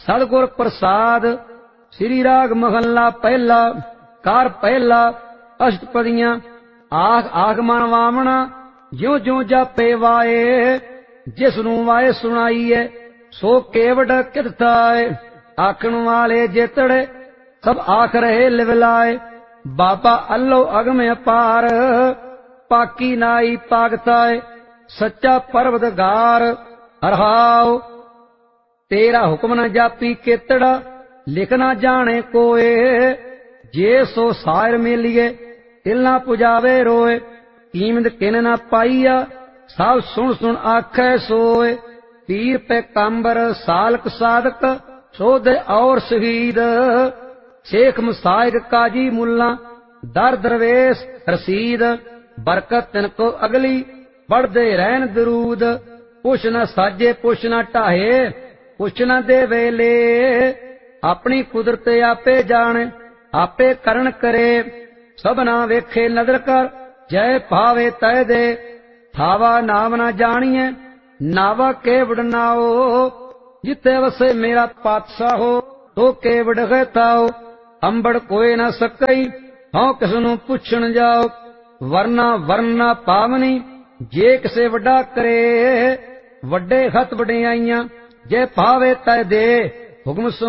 सतगुर प्रसाद। श्री राग महला पहला। कार पहला। अष्टपदियां। आख आख मन वामना ज्यों ज्यों जापे वाए। जिसनू वाए सुनाईए सो केवट किरताए। आखण वाले जेतड़े सब आख रहे लिवलाए। बाबा अल्लो अगम अपार पाकी नाई पागताए। सच्चा परवतगार हरहाओ। तेरा हुक्म न जापी केतड़ा लिख न जाने कोए। जे सो सार मेलिए तिल न पुजावे रोए। कीमत किन न पाईया सब सुन सुन आखे सोए। पीर पैगंबर सालक साधक सोधे और शहीद। शेख मसाइक काजी मुल्ला दर दरवेश रसीद। बरकत तिनको अगली बढ़दे रहन दरूद। पुछ न साजे पुछ न ढाहे पुछ न दे वेले। अपनी कुदरत आपे जाने आपे करण करे। सबना वेखे नदर कर जय भावे तय दे। थावा नाम न जानिए नावा केवड़ नाओ। जिथे वसे मेरा पातशाहो तो केवड़ गताओ। अंबड़ कोई न सकई हाँ किसनू पुछण जाओ। वरना वरना पावनी जे किसे वड्डा करे। वड्डे हथ वड्डियाइयां जे भावे तय दे हुक्म सो